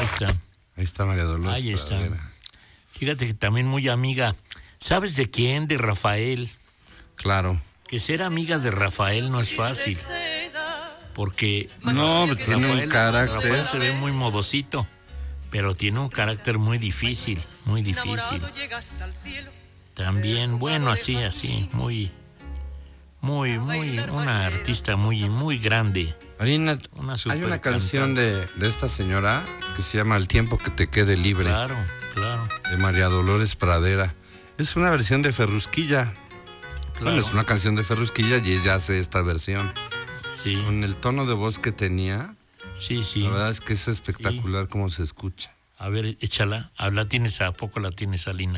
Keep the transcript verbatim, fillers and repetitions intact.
Ahí está. Ahí está María Dolores Ahí está. Pradera. Fíjate que también muy amiga. ¿Sabes de quién? De Rafael. Claro. Que ser amiga de Rafael no es fácil. Porque No, Rafael, tiene un carácter. Rafael se ve muy modosito, pero tiene un carácter muy difícil, muy difícil. También, bueno, así, así, muy, muy, muy, una artista muy, muy grande. Hay una, Una hay una super canción de, de esta señora que se llama El tiempo que te quede libre. Claro, claro. De María Dolores Pradera. Es una versión de Ferrusquilla. Claro. Bueno, es una canción de Ferrusquilla y ella hace esta versión. Sí. Con el tono de voz que tenía, Sí, sí. la verdad es que es espectacular sí. Cómo se escucha. A ver, échala. ¿La tienes a poco la tienes, Alina?